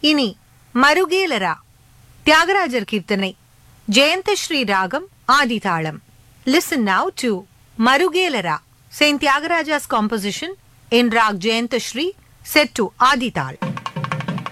இனி மருகேலரா தியாகராஜர் கீர்த்தனை ஜெயந்தஸ்ரீ ராகம் ஆதிதாளம். Listen now to Marugelera, Saint Tyagaraja's composition in Rag Jayantashri, set to Adital.